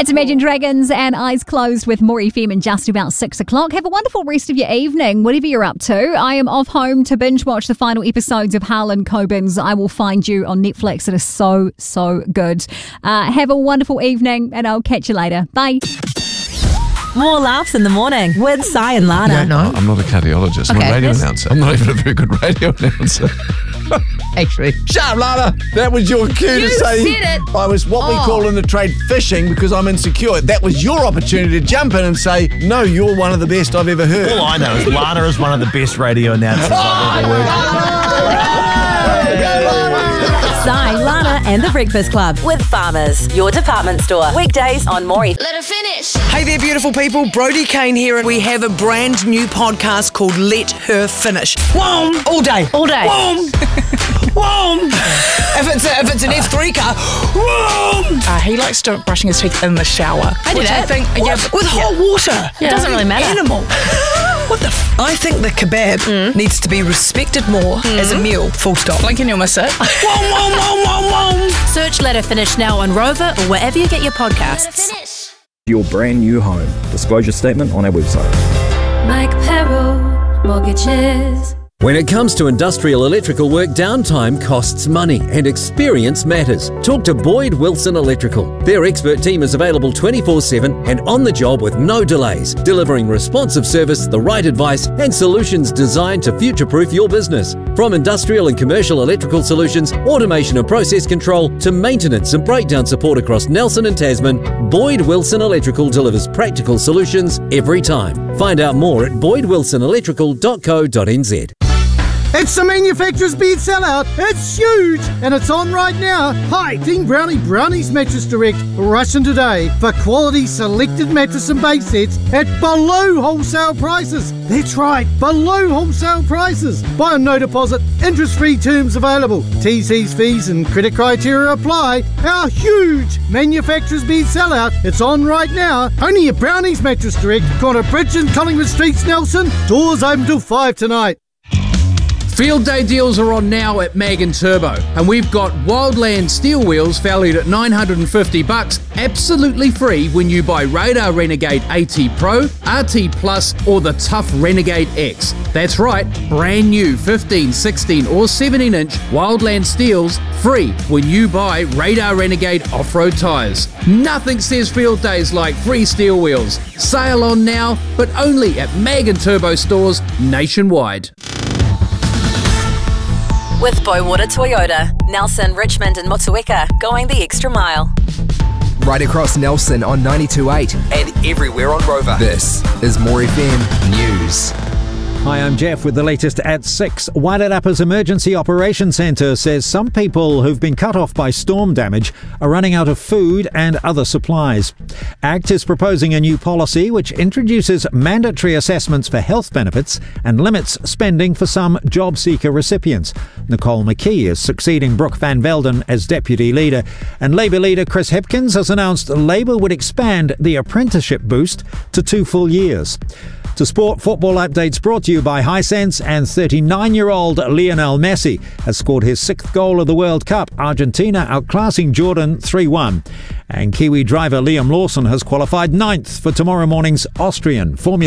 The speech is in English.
It's Imagine Dragons and Eyes Closed with More FM in just about 6 o'clock. Have a wonderful rest of your evening, whatever you're up to. I am off home to binge watch the final episodes of Harlan Coben's I Will Find You on Netflix. It is so good. Have a wonderful evening and I'll catch you later. Bye. More laughs in the morning with Si and Lana. You don't know? I'm not a cardiologist. I'm a radio announcer. I'm not even a very good radio announcer. Actually. Shut up, Lana. That was your cue to say said it. I was what we call in the trade fishing because I'm insecure. That was your opportunity to jump in and say, no, you're one of the best I've ever heard. All I know is Lana is one of the best radio announcers I've ever worked with. Si, Lana and the Breakfast Club with Farmers, your department store. Weekdays on Maury. Let her finish. Hey there, beautiful people. Brody Kane here, and we have a brand new podcast called Let Her Finish. Whoom! All day. All day. Whoom! Whoom! If it's an F3 car, whoom! He likes to brushing his teeth in the shower. I do Which that. I think, with hot water. It doesn't really matter. Animal. What the I think the kebab needs to be respected more as a meal, full stop. Blink and you'll miss it. Whoom, whoom, whoom, whoom, whoom. Search Let Her Finish now on Rover or wherever you get your Let her podcasts. finish. Your brand new home. Disclosure statement on our website. Mike Perro, Mortgages. When it comes to industrial electrical work, downtime costs money and experience matters. Talk to Boyd Wilson Electrical. Their expert team is available 24/7 and on the job with no delays, delivering responsive service, the right advice and solutions designed to future-proof your business. From industrial and commercial electrical solutions, automation and process control, to maintenance and breakdown support across Nelson and Tasman, Boyd Wilson Electrical delivers practical solutions every time. Find out more at boydwilsonelectrical.co.nz. It's the manufacturer's bed sellout. It's huge and it's on right now. Hi, Team Brownies Mattress Direct. Rush in today for quality selected mattress and base sets at below wholesale prices. That's right, below wholesale prices. Buy on no deposit, interest-free terms available. TC's fees and credit criteria apply. Our huge manufacturer's bed sellout. It's on right now. Only at Brownies Mattress Direct. Corner Bridge and Collingwood Streets, Nelson. Doors open till 5 tonight. Field day deals are on now at Mag and Turbo, and we've got Wildland steel wheels valued at $950, absolutely free when you buy Radar Renegade AT Pro, RT Plus, or the tough Renegade X. That's right, brand new 15, 16, or 17-inch Wildland steels free when you buy Radar Renegade off-road tyres. Nothing says field days like free steel wheels. Sale on now, but only at Mag and Turbo stores nationwide. With Boywater Toyota, Nelson, Richmond and Motueka, going the extra mile. Right across Nelson on 92.8 and everywhere on Rover. This is More FM News. Hi, I'm Jeff with the latest at 6. Wairarapa's Emergency Operations Centre says some people who've been cut off by storm damage are running out of food and other supplies. ACT is proposing a new policy which introduces mandatory assessments for health benefits and limits spending for some job seeker recipients. Nicole McKee is succeeding Brooke Van Velden as Deputy Leader, and Labour leader Chris Hipkins has announced Labour would expand the apprenticeship boost to 2 full years. To sport, football updates brought to you by Hisense, and 39-year-old Lionel Messi has scored his 6th goal of the World Cup, Argentina outclassing Jordan 3-1. And Kiwi driver Liam Lawson has qualified 9th for tomorrow morning's Austrian Formula